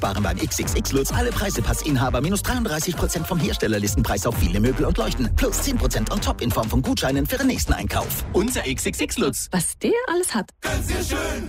Waren beim XXX Lutz alle Preisepassinhaber minus 33% vom Herstellerlistenpreis auf viele Möbel und Leuchten. Plus 10% on top in Form von Gutscheinen für den nächsten Einkauf. Unser XXX Lutz. Was der alles hat. Ganz sehr schön.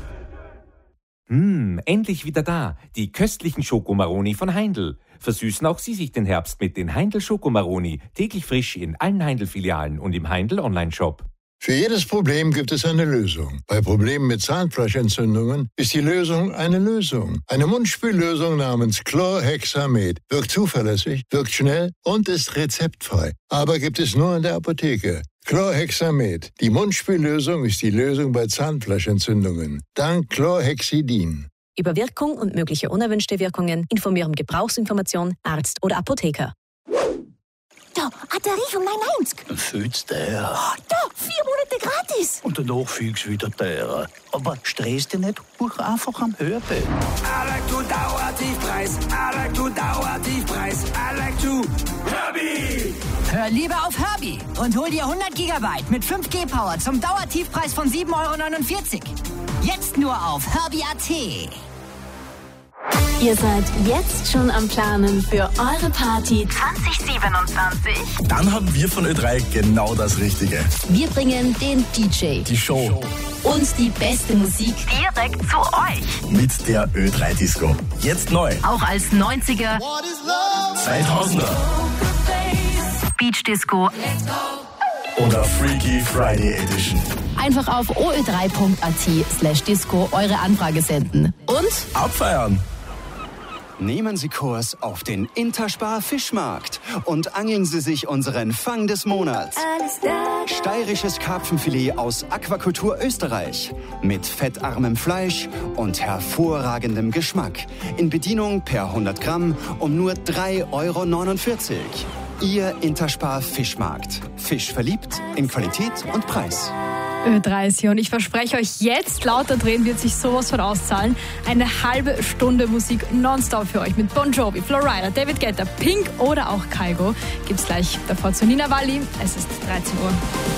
Endlich wieder da. Die köstlichen Schokomaroni von Heindl. Versüßen auch Sie sich den Herbst mit den Heindl Schokomaroni. Täglich frisch in allen Heindl-Filialen und im Heindl Online-Shop. Für jedes Problem gibt es eine Lösung. Bei Problemen mit Zahnfleischentzündungen ist die Lösung eine Lösung. Eine Mundspüllösung namens Chlorhexamed. Wirkt zuverlässig, wirkt schnell und ist rezeptfrei. Aber gibt es nur in der Apotheke. Chlorhexamed. Die Mundspüllösung ist die Lösung bei Zahnfleischentzündungen. Dank Chlorhexidin. Über Wirkung und mögliche unerwünschte Wirkungen informieren um Gebrauchsinformation, Arzt oder Apotheker. Da, eine Tarifung 9,90. Fühlst du her? Da, 4 Monate gratis. Und danach fühlst du wieder teurer. Aber stress dich nicht, buch einfach am Hörbild. I like to Dauertiefpreis. I like to Dauertiefpreis. I like to Herbie. Hör lieber auf Herbie und hol dir 100 Gigabyte mit 5G-Power zum Dauertiefpreis von 7,49 €. Jetzt nur auf Herbie.at. Ihr seid jetzt schon am Planen für eure Party 2027? Dann haben wir von Ö3 genau das Richtige. Wir bringen den DJ, die Show und die beste Musik direkt zu euch. Mit der Ö3 Disco. Jetzt neu. Auch als 90er, 2000er Beach Disco oder Freaky Friday Edition. Einfach auf oö3.at/disco eure Anfrage senden. Und abfeiern. Nehmen Sie Kurs auf den Interspar Fischmarkt und angeln Sie sich unseren Fang des Monats. Steirisches Karpfenfilet aus Aquakultur Österreich mit fettarmem Fleisch und hervorragendem Geschmack. In Bedienung per 100 Gramm um nur 3,49 €. Ihr Interspar Fischmarkt. Fisch verliebt in Qualität und Preis. Ö30 und ich verspreche euch, jetzt lauter drehen wird sich sowas von auszahlen. Eine halbe Stunde Musik nonstop für euch mit Bon Jovi, Florida, David Guetta, Pink oder auch Kygo. Gibt's gleich davor zu Nina Walli. Es ist 13 Uhr.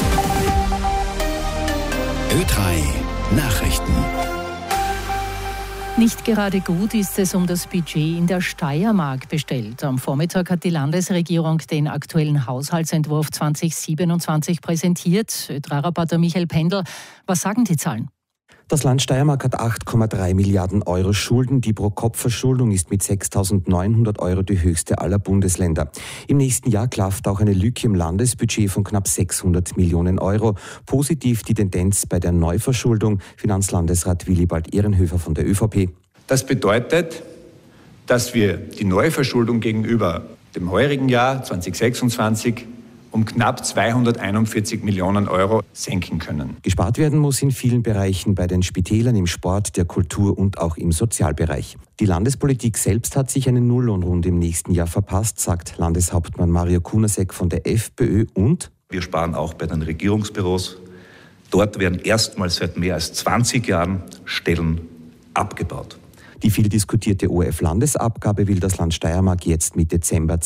Ö3 Nachrichten. Nicht gerade gut ist es um das Budget in der Steiermark bestellt. Am Vormittag hat die Landesregierung den aktuellen Haushaltsentwurf 2027 präsentiert. Ö3-Reporter Michael Pendel, was sagen die Zahlen? Das Land Steiermark hat 8,3 Milliarden € Schulden. Die Pro-Kopf-Verschuldung ist mit 6.900 € die höchste aller Bundesländer. Im nächsten Jahr klafft auch eine Lücke im Landesbudget von knapp 600 Millionen €. Positiv die Tendenz bei der Neuverschuldung. Finanzlandesrat Willibald Ehrenhöfer von der ÖVP. Das bedeutet, dass wir die Neuverschuldung gegenüber dem heurigen Jahr 2026 um knapp 241 Millionen € senken können. Gespart werden muss in vielen Bereichen, bei den Spitälern, im Sport, der Kultur und auch im Sozialbereich. Die Landespolitik selbst hat sich eine Nulllohnrunde im nächsten Jahr verpasst, sagt Landeshauptmann Mario Kunasek von der FPÖ und: Wir sparen auch bei den Regierungsbüros. Dort werden erstmals seit mehr als 20 Jahren Stellen abgebaut. Die viel diskutierte ORF-Landesabgabe will das Land Steiermark jetzt mit Dezember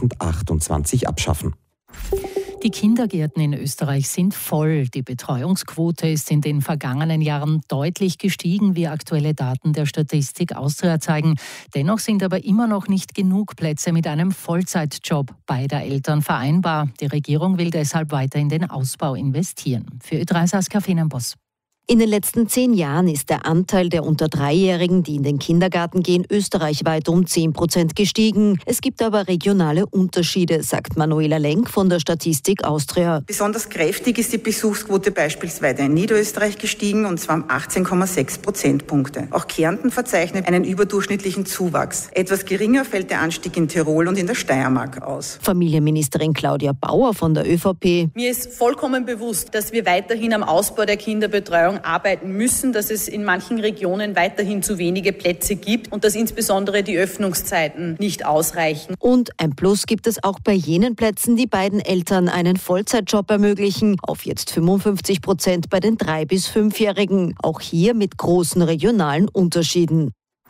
2028 abschaffen. Die Kindergärten in Österreich sind voll. Die Betreuungsquote ist in den vergangenen Jahren deutlich gestiegen, wie aktuelle Daten der Statistik Austria zeigen. Dennoch sind aber immer noch nicht genug Plätze mit einem Vollzeitjob beider Eltern vereinbar. Die Regierung will deshalb weiter in den Ausbau investieren. Für Ö3 Saskia Fenenboss. In den letzten 10 Jahren ist der Anteil der unter 3-Jährigen, die in den Kindergarten gehen, österreichweit um 10% gestiegen. Es gibt aber regionale Unterschiede, sagt Manuela Lenk von der Statistik Austria. Besonders kräftig ist die Besuchsquote beispielsweise in Niederösterreich gestiegen, und zwar um 18,6 Prozentpunkte. Auch Kärnten verzeichnet einen überdurchschnittlichen Zuwachs. Etwas geringer fällt der Anstieg in Tirol und in der Steiermark aus. Familienministerin Claudia Bauer von der ÖVP. Mir ist vollkommen bewusst, dass wir weiterhin am Ausbau der Kinderbetreuung arbeiten müssen, dass es in manchen Regionen weiterhin zu wenige Plätze gibt und dass insbesondere die Öffnungszeiten nicht ausreichen. Und ein Plus gibt es auch bei jenen Plätzen, die beiden Eltern einen Vollzeitjob ermöglichen, auf jetzt 55% bei den 3- bis 5-Jährigen. Auch hier mit großen regionalen Unterschieden.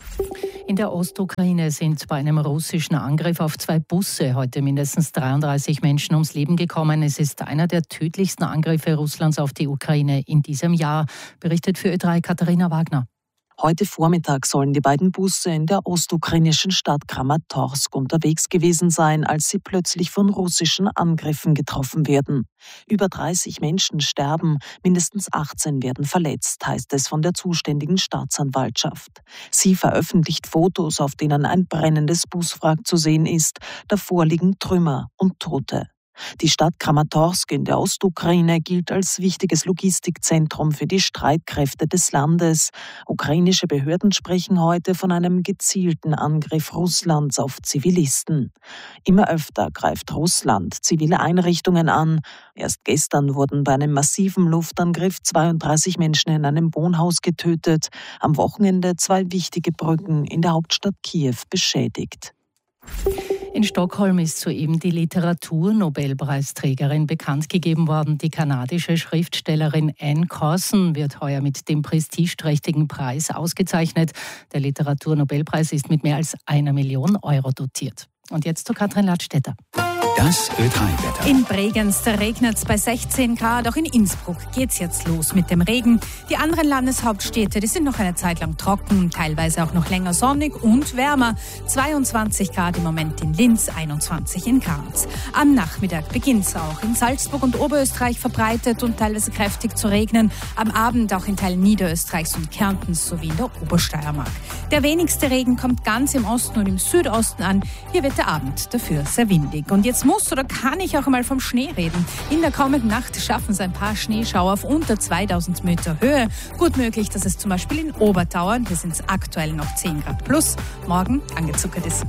In der Ostukraine sind bei einem russischen Angriff auf 2 Busse heute mindestens 33 Menschen ums Leben gekommen. Es ist einer der tödlichsten Angriffe Russlands auf die Ukraine in diesem Jahr, berichtet für Ö3 Katharina Wagner. Heute Vormittag sollen die beiden Busse in der ostukrainischen Stadt Kramatorsk unterwegs gewesen sein, als sie plötzlich von russischen Angriffen getroffen werden. Über 30 Menschen sterben, mindestens 18 werden verletzt, heißt es von der zuständigen Staatsanwaltschaft. Sie veröffentlicht Fotos, auf denen ein brennendes Buswrack zu sehen ist. Davor liegen Trümmer und Tote. Die Stadt Kramatorsk in der Ostukraine gilt als wichtiges Logistikzentrum für die Streitkräfte des Landes. Ukrainische Behörden sprechen heute von einem gezielten Angriff Russlands auf Zivilisten. Immer öfter greift Russland zivile Einrichtungen an. Erst gestern wurden bei einem massiven Luftangriff 32 Menschen in einem Wohnhaus getötet. Am Wochenende 2 wichtige Brücken in der Hauptstadt Kiew beschädigt. In Stockholm ist soeben die Literaturnobelpreisträgerin bekannt gegeben worden. Die kanadische Schriftstellerin Anne Carson wird heuer mit dem prestigeträchtigen Preis ausgezeichnet. Der Literaturnobelpreis ist mit mehr als 1 Million Euro dotiert. Und jetzt zu Katrin Ladstätter. Das Ö3-Wetter. In Bregenz, da regnet es bei 16 Grad. Auch in Innsbruck geht's jetzt los mit dem Regen. Die anderen Landeshauptstädte, die sind noch eine Zeit lang trocken, teilweise auch noch länger sonnig und wärmer. 22 Grad im Moment in Linz, 21 in Graz. Am Nachmittag beginnt's auch in Salzburg und Oberösterreich verbreitet und teilweise kräftig zu regnen. Am Abend auch in Teilen Niederösterreichs und Kärntens sowie in der Obersteiermark. Der wenigste Regen kommt ganz im Osten und im Südosten an. Hier wird der Abend dafür sehr windig. Und jetzt muss oder kann ich auch einmal vom Schnee reden. In der kommenden Nacht schaffen es ein paar Schneeschauer auf unter 2000 Meter Höhe. Gut möglich, dass es zum Beispiel in Obertauern, hier sind es aktuell noch 10 Grad plus, morgen angezuckert ist.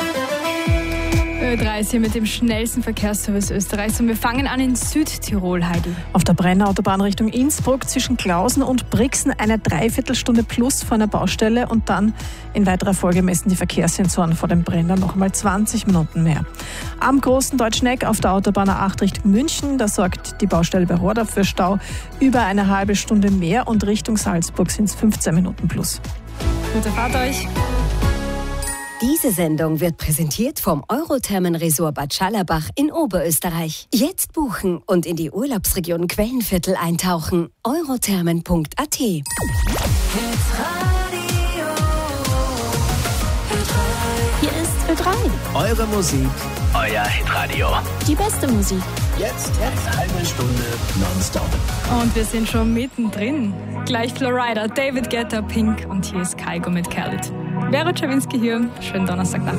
Ö3 ist hier mit dem schnellsten Verkehrsservice Österreichs und wir fangen an in Südtirol, Heidi. Auf der Brenner-Autobahn Richtung Innsbruck zwischen Klausen und Brixen eine Dreiviertelstunde plus vor einer Baustelle und dann in weiterer Folge messen die Verkehrssensoren vor dem Brenner noch mal 20 Minuten mehr. Am Großen Deutschneck auf der Autobahn A8 Richtung München, da sorgt die Baustelle bei Hordorf für Stau über eine halbe Stunde mehr und Richtung Salzburg sind es 15 Minuten plus. Gute Fahrt euch! Diese Sendung wird präsentiert vom Eurothermenresort Bad Schallerbach in Oberösterreich. Jetzt buchen und in die Urlaubsregion Quellenviertel eintauchen. eurothermen.at. Hier ist Ö3. Eure Musik, euer Hitradio. Die beste Musik. Jetzt eine halbe Stunde nonstop. Und wir sind schon mittendrin. Gleich Florida, David Guetta, Pink und hier ist Kygo mit Khaled. Vera Czerwinski hier. Schönen Donnerstagnachmittag.